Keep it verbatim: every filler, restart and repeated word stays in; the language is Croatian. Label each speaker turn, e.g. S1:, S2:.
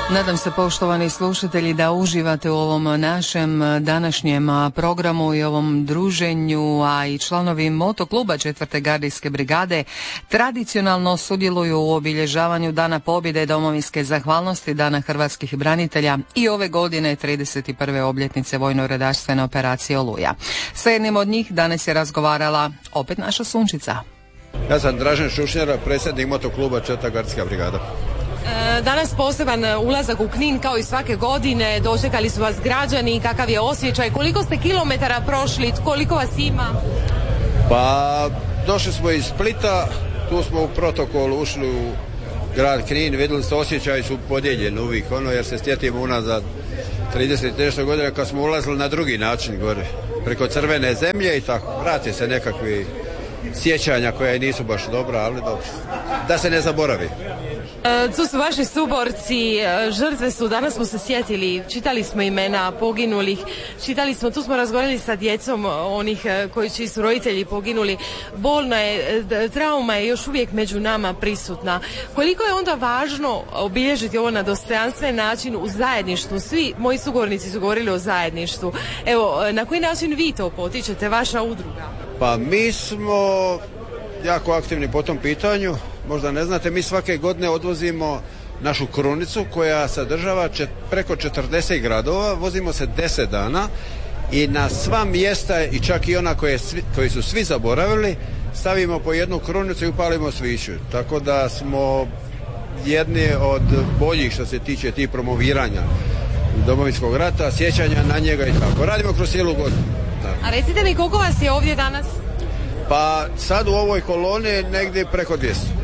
S1: Nadam se, poštovani slušatelji, da uživate u ovom našem današnjem programu i ovom druženju, a i članovi motokluba četvrte gardijske brigade tradicionalno sudjeluju u obilježavanju Dana pobjede, domovinske zahvalnosti, Dana hrvatskih branitelja i ove godine trideset prve obljetnice vojno-redarstvene operacije Oluja. Sa jednim od njih danas je razgovarala opet naša Sunčica.
S2: Ja sam Dražen Šušnjara, predsjednik motokluba četvrta gardijska brigada.
S3: Danas poseban ulazak u Knin kao i svake godine, dočekali su vas građani, kakav je osjećaj, koliko ste kilometara prošli, koliko vas ima?
S2: Pa došli smo iz Splita, tu smo u protokol ušli u grad Knin, vidjeli ste osjećaj su podijeljeni uvijek, ono jer se sjetimo unazad trideset nešto godina kad smo ulazili na drugi način gore, preko crvene zemlje i tako, vrati se nekakvi sjećanja koja i nisu baš dobra, ali dobro, da se ne zaboravi.
S3: E, tu su vaši suborci, e, žrtve su, danas smo se sjetili, čitali smo imena poginulih, čitali smo, tu smo razgovarali sa djecom onih e, koji čiji su roditelji poginuli. Bolna je, e, trauma je još uvijek među nama prisutna. Koliko je onda važno obilježiti ovo na dostojanstven način u zajedništvu? Svi moji sugovornici su govorili o zajedništvu. Evo, na koji način vi to potičete, vaša udruga?
S2: Pa mi smo jako aktivni po tom pitanju. Možda ne znate, mi svake godine odvozimo našu krunicu koja sadržava čet, preko četrdeset gradova, vozimo se deset dana i na sva mjesta i čak i ona koje, svi, koji su svi zaboravili stavimo po jednu krunicu i upalimo sviću. Tako da smo jedni od boljih što se tiče tih promoviranja Domovinskog rata, sjećanja na njega i tako. Radimo kroz cijelu godinu.
S3: A recite mi koliko vas je ovdje danas?
S2: Pa sad u ovoj koloni negdje preko dvjesto.